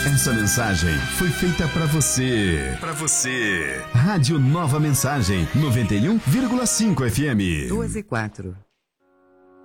Essa mensagem foi feita para você. Para você. Rádio Nova Mensagem 91,5 FM. 2 e 4.